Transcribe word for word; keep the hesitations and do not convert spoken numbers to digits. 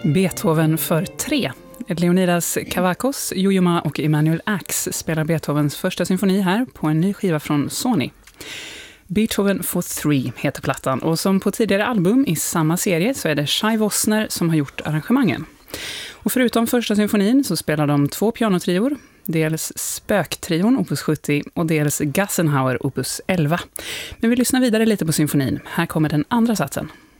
Beethoven för tre. Leonidas Kavakos, Yo-Yo Ma och Emanuel Ax spelar Beethovens första symfoni här på en ny skiva från Sony. Beethoven for Three heter plattan, och som på tidigare album i samma serie så är det Shai Vossner som har gjort arrangemangen. Och förutom första symfonin så spelar de två pianotrior, dels Spöktrion opus sjuttio och dels Gassenhauer opus elva. Men vi lyssnar vidare lite på symfonin. Här kommer den andra satsen.